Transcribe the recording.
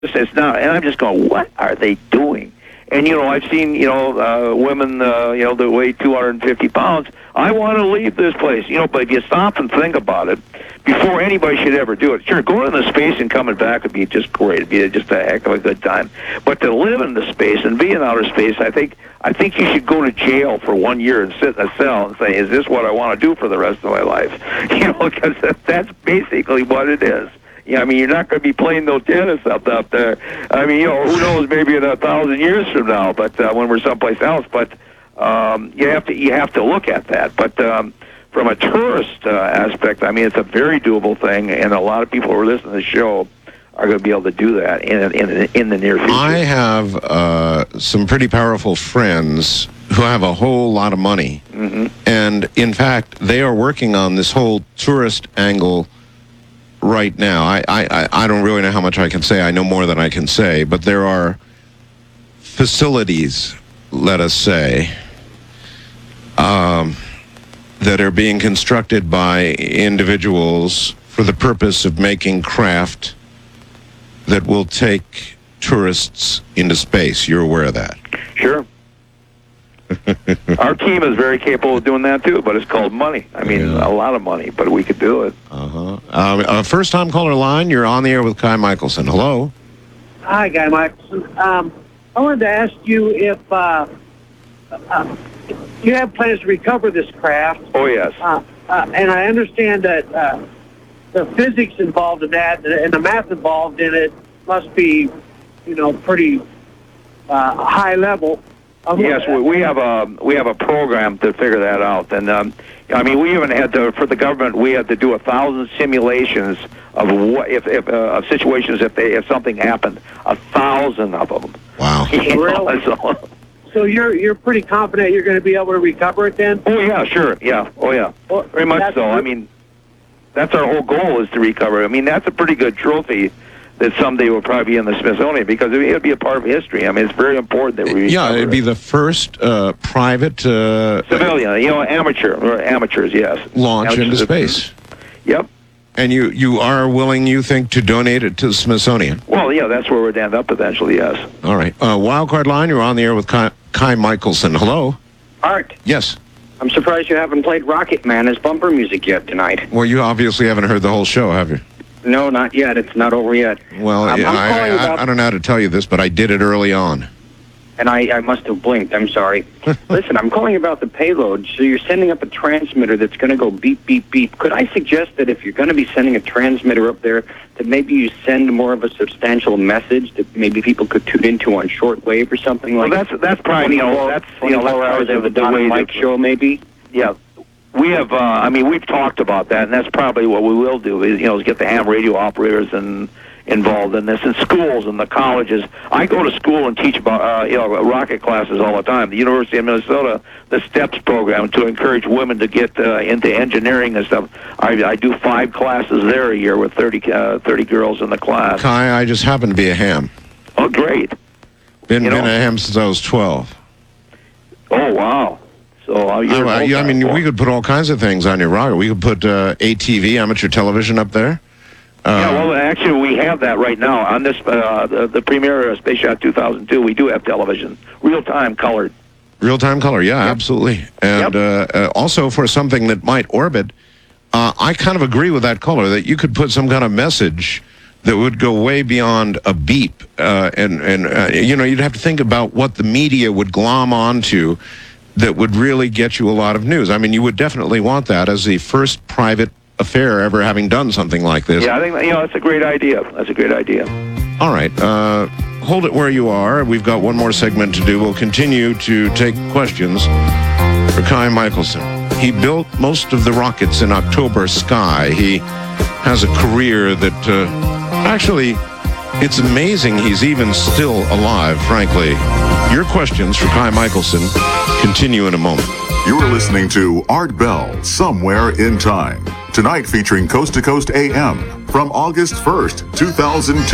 It's not, and I'm just going, what are they doing? And, I've seen, women, that weigh 250 pounds. I want to leave this place, but if you stop and think about it, before anybody should ever do it, sure, going into space and coming back would be just great. It'd be just a heck of a good time. But to live in the space and be in outer space, I think you should go to jail for 1 year and sit in a cell and say, is this what I want to do for the rest of my life? Because that's basically what it is. Yeah, you're not going to be playing no tennis up there. Who knows? Maybe in 1,000 years from now, but when we're someplace else. But you have to look at that. But from a tourist aspect, it's a very doable thing, and a lot of people who are listening to the show are going to be able to do that in the near future. I have some pretty powerful friends who have a whole lot of money, and in fact, they are working on this whole tourist angle right now. I don't really know how much I can say. I know more than I can say, but there are facilities, let us say, that are being constructed by individuals for the purpose of making craft that will take tourists into space. You're aware of that? Sure. Our team is very capable of doing that too, but it's called money. A lot of money, but we could do it. First-time caller line, you're on the air with Kai Michelson. Hello. Hi, Guy Michelson. I wanted to ask you if you have plans to recover this craft. Oh, yes. And I understand that the physics involved in that and the math involved in it must be, pretty high level. Yes, we have a program to figure that out, and we even had to, for the government, we had to do 1,000 simulations of what of situations if something happened, 1,000 of them. Wow. Really? So you're pretty confident you're going to be able to recover it then? Oh yeah, sure, yeah, oh yeah, well, very much so. That's our whole goal is to recover. That's a pretty good trophy that someday will probably be in the Smithsonian because it would be a part of history. It's very important that we recover it'd be the first private civilian, amateurs, yes, launch into space. Yep. And you are willing, you think, to donate it to the Smithsonian? Well, yeah, that's where we'd end up eventually. Yes. All right. Wildcard line. You're on the air with Kai Michelson. Hello. Art. Yes. I'm surprised you haven't played Rocket Man as bumper music yet tonight. Well, you obviously haven't heard the whole show, have you? No, not yet. It's not over yet. Well, I don't know how to tell you this, but I did it early on. And I must have blinked. I'm sorry. Listen, I'm calling about the payload. So you're sending up a transmitter that's going to go beep, beep, beep. Could I suggest that if you're going to be sending a transmitter up there, that maybe you send more of a substantial message that maybe people could tune into on shortwave or something like that? Well, that's probably, 24 hours of the Don Mike show, maybe? Yeah. We have, we've talked about that, and that's probably what we will do is get the ham radio operators involved in this, in schools and the colleges. I go to school and teach about, rocket classes all the time. The University of Minnesota, the STEPS program to encourage women to get into engineering and stuff. I do 5 classes there a year with 30 girls in the class. Kai, I just happen to be a ham. Oh, great. Been a ham since I was 12. Oh, wow. So we could put all kinds of things on your rocket. We could put ATV, amateur television, up there. Actually, we have that right now on this the Premier Space Shot 2002. We do have television, real-time colored. Real-time color, yeah, yep. Absolutely. And also for something that might orbit, I kind of agree with that caller that you could put some kind of message that would go way beyond a beep, you'd have to think about what the media would glom onto that would really get you a lot of news. You would definitely want that as the first private affair ever having done something like this. Yeah, I think that's a great idea. That's a great idea. All right. Hold it where you are. We've got one more segment to do. We'll continue to take questions for Kai Michelson. He built most of the rockets in October Sky. He has a career that actually, it's amazing he's even still alive, frankly. Your questions for Kai Michelson continue in a moment. You are listening to Art Bell, Somewhere in Time. Tonight featuring Coast to Coast AM from August 1st, 2002.